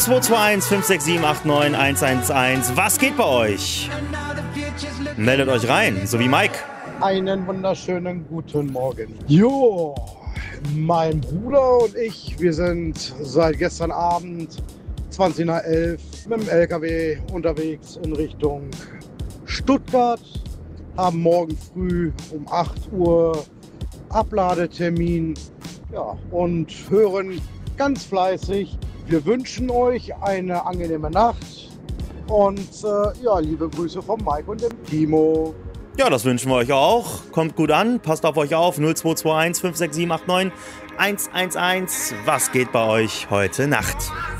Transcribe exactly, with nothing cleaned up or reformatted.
zwei zwei eins fünf sechs sieben acht neun eins eins eins. Was geht bei euch? Meldet euch rein, so wie Mike. Einen wunderschönen guten Morgen. Jo, mein Bruder und ich, wir sind seit gestern Abend zwanzig nach elf mit dem L K W unterwegs in Richtung Stuttgart. Haben morgen früh um acht Uhr Abladetermin, ja, und hören ganz fleißig. Wir wünschen euch eine angenehme Nacht und äh, ja, liebe Grüße von Mike und dem Timo. Ja, das wünschen wir euch auch. Kommt gut an, passt auf euch auf. null zwei zwei eins fünf sechs sieben acht neun eins eins eins. Was geht bei euch heute Nacht?